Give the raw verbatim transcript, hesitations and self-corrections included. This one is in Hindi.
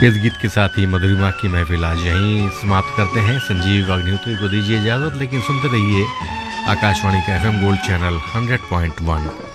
इस गीत के साथ ही मधुरिमा की महफिल आज यहीं समाप्त करते हैं। संजीव अग्निहोत्री को दीजिए इजाज़त, लेकिन सुनते रहिए आकाशवाणी का FM gold channel hundred point one.